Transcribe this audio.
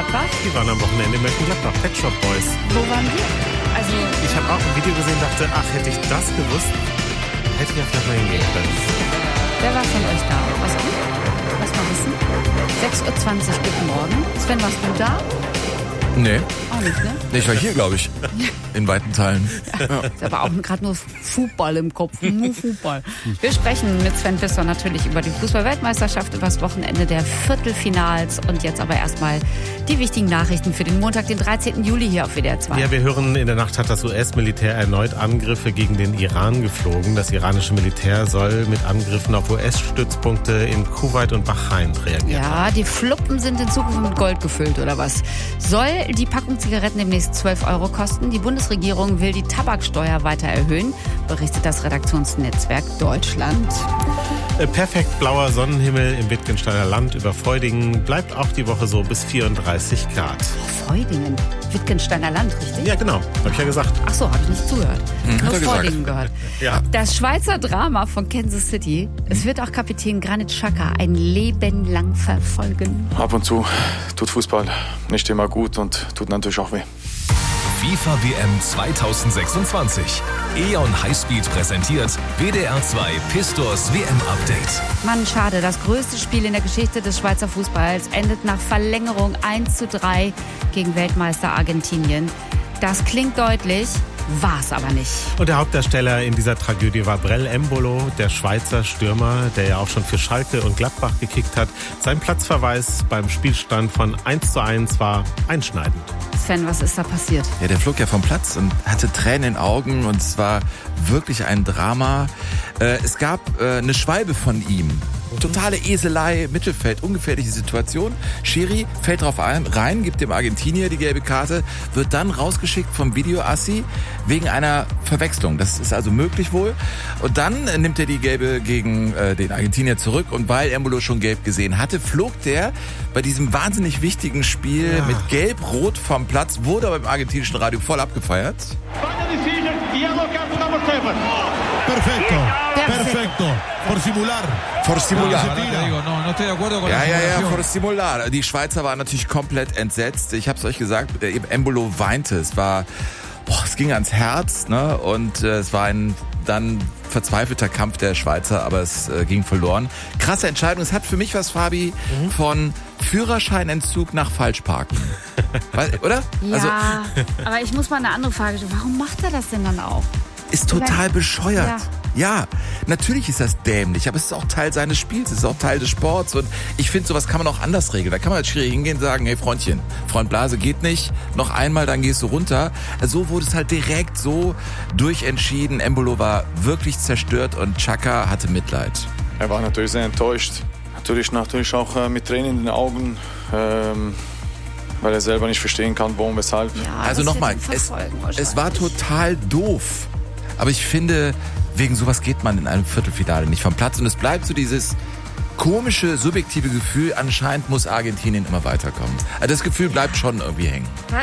Mönchengladbach? Die waren am Wochenende in Mönchengladbach, Pet Shop Boys. Wo waren wir? Also, Ich habe auch ein Video gesehen und dachte, ach, hätte ich das gewusst, hätte ich ja vielleicht mal hingehen können. wer war von euch da? Was du? Lass mal wissen. 6.20 Uhr, guten Morgen. Sven, warst du da? Nee. Auch nicht, ne? Ich war hier, glaube ich. In weiten Teilen. Ja. Ist aber auch gerade nur Fußball im Kopf. Nur Fußball. Wir sprechen mit Sven Pfister natürlich über die Fußball-Weltmeisterschaft, über das Wochenende der Viertelfinals. Und jetzt aber erstmal die wichtigen Nachrichten für den Montag, den 13. Juli hier auf WDR 2. Ja, wir hören, in der Nacht hat das US-Militär erneut Angriffe gegen den Iran geflogen. Das iranische Militär soll mit Angriffen auf US-Stützpunkte in Kuwait und Bahrain reagieren. Ja, die Fluppen sind in Zukunft mit Gold gefüllt, oder was? Soll die Packung Zigaretten demnächst 12 Euro kosten? Die Bundesregierung will die Tabaksteuer weiter erhöhen, berichtet das Redaktionsnetzwerk Deutschland. Perfekt blauer Sonnenhimmel im Wittgensteiner Land über Feudingen. Bleibt auch die Woche so bis 34 Grad. Feudingen, Wittgensteiner Land, richtig? Ja, genau. Habe ich ja gesagt. Ach so, habe ich nicht zugehört. Nur hat er gesagt. Feudingen gehört. Ja. Das Schweizer Drama von Kansas City. Es wird auch Kapitän Granit Xhaka ein Leben lang verfolgen. Ab und zu tut Fußball nicht immer gut und tut natürlich auch weh. FIFA WM 2026. E.ON Highspeed präsentiert WDR 2 Pistors WM Update. Mann, schade. Das größte Spiel in der Geschichte des Schweizer Fußballs endet nach Verlängerung 1:3 gegen Weltmeister Argentinien. Das klingt deutlich, war es aber nicht. Und der Hauptdarsteller in dieser Tragödie war Brel Embolo, der Schweizer Stürmer, der ja auch schon für Schalke und Gladbach gekickt hat. Sein Platzverweis beim Spielstand von 1:1 war einschneidend. Sven, was ist da passiert? Ja, der flog ja vom Platz und hatte Tränen in den Augen und es war wirklich ein Drama. Es gab eine Schwalbe von ihm. Totale Eselei, Mittelfeld, ungefährliche Situation. Schiri fällt drauf rein, gibt dem Argentinier die gelbe Karte, wird dann rausgeschickt vom Videoassi wegen einer Verwechslung. Das ist also möglich wohl. Und dann nimmt er die gelbe gegen den Argentinier zurück und weil Embolo schon gelb gesehen hatte, flog der bei diesem wahnsinnig wichtigen Spiel mit gelb-rot vom Platz, wurde aber im argentinischen Radio voll abgefeiert. Perfetto. Por simular. Por simular. No estoy de acuerdo con la Ja, simulación. por simular. Die Schweizer waren natürlich komplett entsetzt. Ich hab's euch gesagt, Embolo weinte. Es ging ans Herz, ne? Und es war ein dann verzweifelter Kampf der Schweizer, aber es ging verloren. Krasse Entscheidung. Es hat für mich was, Fabi, von Führerscheinentzug nach Falschparken. Oder? Ja, aber ich muss mal eine andere Frage stellen. Warum macht er das denn dann auch? Ist total bescheuert. Ja. Ja, natürlich ist das dämlich, aber es ist auch Teil seines Spiels, es ist auch Teil des Sports und ich finde, sowas kann man auch anders regeln. Da kann man als Schiri hingehen und sagen, hey Freundchen, Freund Blase geht nicht, noch einmal, dann gehst du runter. So wurde es halt direkt so durchentschieden. Embolo war wirklich zerstört und Xhaka hatte Mitleid. Er war natürlich sehr enttäuscht. Natürlich auch mit Tränen in den Augen, weil er selber nicht verstehen kann, warum, weshalb. Ja, Also das nochmal, wird ihn verfolgen es war wahrscheinlich. total doof, aber ich finde, wegen sowas geht man in einem Viertelfinale nicht vom Platz und es bleibt so dieses komische, subjektive Gefühl, anscheinend muss Argentinien immer weiterkommen. Also das Gefühl bleibt schon irgendwie hängen.